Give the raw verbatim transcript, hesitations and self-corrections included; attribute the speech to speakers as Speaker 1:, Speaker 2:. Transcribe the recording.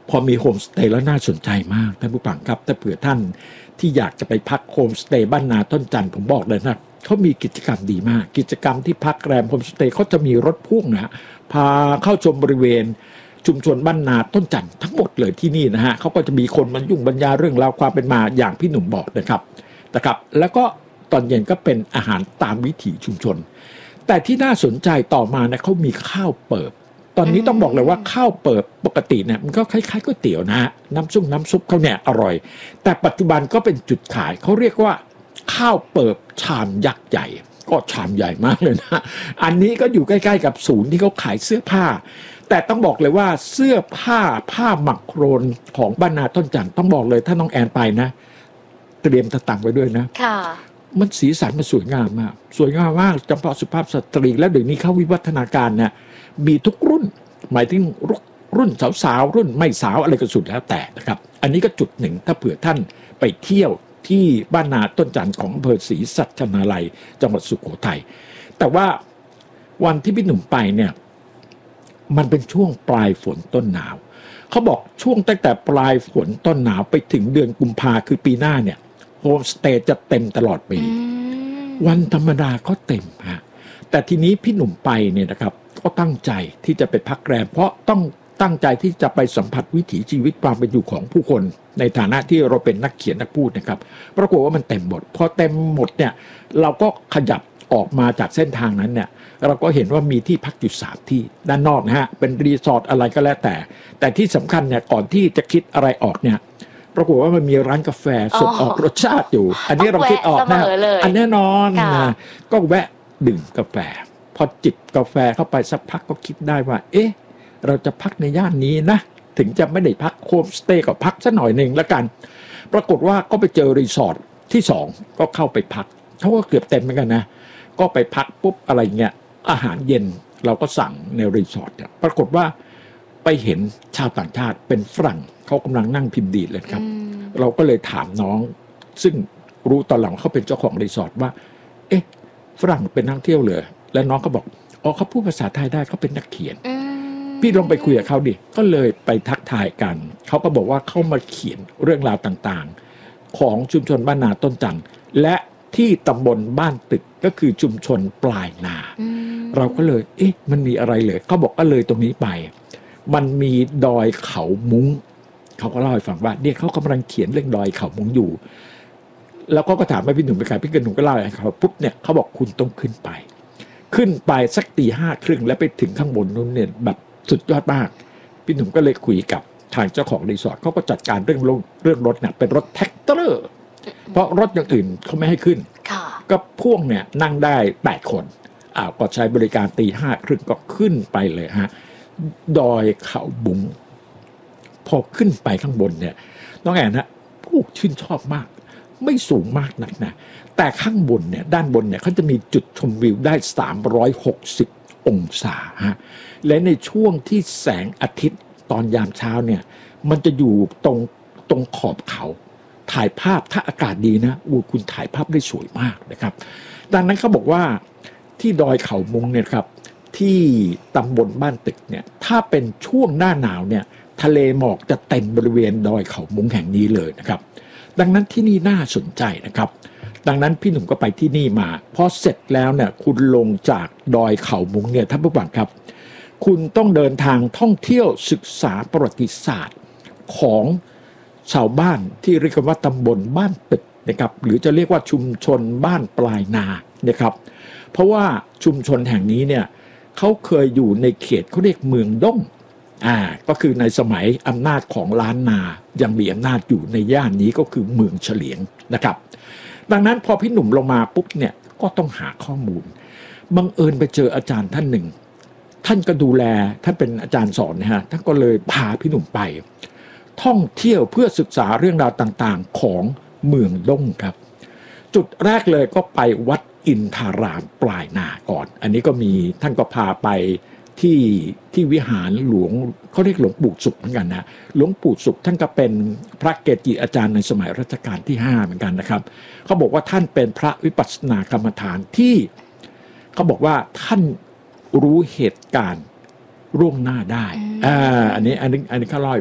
Speaker 1: พอมีโฮมสเตย์แล้วน่าสนใจมากท่านผู้ฟังครับถ้าเผื่อท่านที่อยากจะไปพักโฮมสเตย์บ้านนาต้นจันทร์ผมบอกเลยนะเขามีกิจกรรมดีมากกิจกรรมที่พักแรมโฮมสเตย์เขาจะมีรถพ่วงนะพาเข้าชมบริเวณชุมชนบ้านนาต้นจันทร์ทั้งหมดเลยที่นี่นะฮะเขาก็จะมีคนมายุ่งบรรยายเรื่องราวความเป็นมาอย่างพี่หนุ่มบอกนะครับนะครับแล้วก็ตอนเย็นก็เป็นอาหารตามวิถีชุมชนแต่ที่น่าสนใจต่อมานะเขามีข้าวเปิบตอนนี้ต้องบอกเลยว่าข้าวเปิบปกติเนี่ยมันก็คล้ายๆก๋วยเตี๋ยวนะฮะน้ำซุปน้ำซุปเขาเนี่ยอร่อยแต่ปัจจุบันก็เป็นจุดขายเขาเรียกว่าข้าวเปิบชามยักษ์ใหญ่ก็ชามใหญ่มากเลยนะอันนี้ก็อยู่ใกล้ๆกับศูนย์ที่เขาขายเสื้อผ้าแต่ต้องบอกเลยว่าเสื้อผ้าผ้าหมักโครนของบ้านนาต้นจันทร์ต้องบอกเลยถ้าน้องแอนไปนะเตรียมตะตังไว้ด้วยนะค่ะมันสีสันมันสวยงามมากสวยงามมากเฉพาะสุภาพสตรีแล้วเดี๋ยวนี้เขาวิวัฒนาการเนี่ยมีทุกรุ่นหมายถึงรุ่นสาวๆรุ่นไม่สาวอะไรก็สุดแล้วแต่นะครับอันนี้ก็จุดหนึ่งถ้าเผื่อท่านไปเที่ยวที่บ้านนาต้นจันทร์ของอำเภอศรีสัชนาลัยจังหวัดสุโขทัยแต่ว่าวันที่พี่หนุ่มไปเนี่ยมันเป็นช่วงปลายฝนต้นหนาวเขาบอกช่วงตั้งแต่ปลายฝนต้นหนาวไปถึงเดือนกุมภาคือปีหน้าเนี่ยโฮมสเตย์จะเต็มตลอดปีวันธรรมดาก็เต็มฮะแต่ทีนี้พี่หนุ่มไปเนี่ยนะครับก็ตั้งใจที่จะไปพักแรมเพราะต้องตั้งใจที่จะไปสัมผัสวิถีชีวิตความเป็นอยู่ของผู้คนในฐานะที่เราเป็นนักเขียนนักพูดนะครับปรากฏว่ามันเต็มหมดพอเต็มหมดเนี่ยเราก็ขยับออกมาจากเส้นทางนั้นเนี่ยเราก็เห็นว่ามีที่พักอยู่สามที่ด้านนอกนะฮะเป็นรีสอร์ทอะไรก็แล้วแต่แต่ที่สำคัญเนี่ยก่อนที่จะคิดอะไรออกเนี่ยปรากฏว่ามันมีร้านกาแฟส่งออกรสชาติอยู่อันนี้เราคิดออกนะอันแน่นอนนะก็แวะดื่มกาแฟพอจิบกาแฟเข้าไปสักพักก็คิดได้ว่าเอ๊ะเราจะพักในย่านนี้นะถึงจะไม่ได้พักโฮมสเตย์ก็พักสักหน่อยหนึ่งแล้วกันปรากฏว่าก็ไปเจอรีสอร์ทที่สองก็เข้าไปพักเขาก็เกือบเต็มเหมือนกันนะก็ไปพักปุ๊บอะไรเงี้ยอาหารเย็นเราก็สั่งในรีสอร์ทปรากฏว่าไปเห็นชาวต่างชาติเป็นฝรั่งเขากำลังนั่งพิมพ์ดีดเลยครับเราก็เลยถามน้องซึ่งรู้ตอนหลังเขาเป็นเจ้าของรีสอร์ทว่าเอ๊ะฝรั่งเป็นนักเที่ยวเลยแล้วน้องก็บอกอ๋อเขาพูดภาษาไทยได้เขาเป็นนักเขียนพี่ลองไปคุยกับเขาดิก็เลยไปทักทายกันเขาก็บอกว่าเขามาเขียนเรื่องราวต่างๆของชุมชนบ้านนาต้นจันทร์และที่ตำบลบ้านตึกก็คือชุมชนปลายนาเราก็เลยเอ๊ะมันมีอะไรเลยเขาบอกก็เลยตรงนี้ไปมันมีดอยเขามุ้งเขาก็เล่าให้ฟังว่าเนี่ยเขากำลังเขียนเรื่องดอยเขามุ้งอยู่แล้วก็ก็ถามว่าพี่หนุ่มไปใครพี่หนุ่มก็เล่าให้เขาปุ๊บเนี่ยเขาบอกคุณต้องขึ้นไปขึ้นไปสักตีห้าครึ่งแล้วไปถึงข้างบนนู้นเนี่ยแบบสุดยอดมากพี่หนุ่มก็เลยคุยกับทางเจ้าของรีสอร์ทเขาก็จัดการเรื่องเรื่องรถเนี่ยเป็นรถแท็กเตอร์เพราะรถอย่างอื่นเขาไม่ให้ขึ้นก็พ่วงเนี่ยนั่งได้แปดคนอ่าก็ใช้บริการตีห้าครึ่งก็ขึ้นไปเลยฮะดอยเขาบุงพอขึ้นไปข้างบนเนี่ยน้องแอนนะผู้ชื่นชอบมากไม่สูงมากนักนะแต่ข้างบนเนี่ยด้านบนเนี่ยเขาจะมีจุดชมวิวได้สามร้อยหกสิบองศาฮะและในช่วงที่แสงอาทิตย์ตอนยามเช้าเนี่ยมันจะอยู่ตรงตรงขอบเขาถ่ายภาพถ้าอากาศดีนะอูคุณถ่ายภาพได้สวยมากนะครับดังนั้นเขาบอกว่าที่ดอยเขามุงเนี่ยครับที่ตำบลบ้านตึกเนี่ยถ้าเป็นช่วงหน้าหนาวเนี่ยทะเลหมอกจะเต็มบริเวณดอยเขามุงแห่งนี้เลยนะครับดังนั้นที่นี่น่าสนใจนะครับดังนั้นพี่หนุ่มก็ไปที่นี่มาพอเสร็จแล้วเนี่ยคุณลงจากดอยเขามุงเนี่ยท่านผู้ฟังครับคุณต้องเดินทางท่องเที่ยวศึกษาประวัติศาสตร์ของชาวบ้านที่เรียกว่าตำบลบ้านตึกนะครับหรือจะเรียกว่าชุมชนบ้านปลายนานะครับเพราะว่าชุมชนแห่งนี้เนี่ยเขาเคยอยู่ในเขตเขาเรียกเมืองด้งอ่าก็คือในสมัยอำนาจของล้านนายังมีอำนาจอยู่ในย่านนี้ก็คือเมืองเฉลียงนะครับดังนั้นพอพี่หนุ่มลงมาปุ๊บเนี่ยก็ต้องหาข้อมูลบังเอิญไปเจออาจารย์ท่านหนึ่งท่านก็ดูแลท่านเป็นอาจารย์สอนนะฮะท่านก็เลยพาพี่หนุ่มไปท่องเที่ยวเพื่อศึกษาเรื่องราวต่างๆของเมืองด้งครับจุดแรกเลยก็ไปวัดอินทารามปลายนาก่อนอันนี้ก็มีท่านก็พาไปที่ที่วิหารหลวงเขาเรียกหลวงปู่ศุกร์เหมือนกันนะหลวงปู่ศุกร์ท่านก็เป็นพระเกจิอาจารย์ในสมัยรัชกาลที่ห้าเหมือนกันนะครับเขาบอกว่าท่านเป็นพระวิปัสสนากรรมฐานที่เขาบอกว่าท่านรู้เหตุการณ์ล่วงหน้าได้อ่าอันนี้อันนี้อันนี้เขาเล่าให้